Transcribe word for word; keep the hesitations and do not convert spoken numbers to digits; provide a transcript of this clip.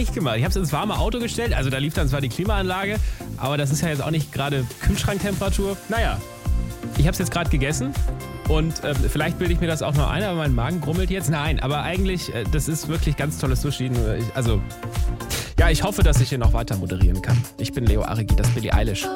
nicht gemacht. Ich habe es ins warme Auto gestellt. Also da lief dann zwar die Klimaanlage, aber das ist ja jetzt auch nicht gerade Kühlschranktemperatur. Naja, ich habe es jetzt gerade gegessen. Und äh, vielleicht bilde ich mir das auch noch ein, aber mein Magen grummelt jetzt. Nein, aber eigentlich, äh, das ist wirklich ganz tolles Sushi. Nur ich, also, ja, ich hoffe, dass ich hier noch weiter moderieren kann. Ich bin Leo Arigi, das ist Billie Eilish.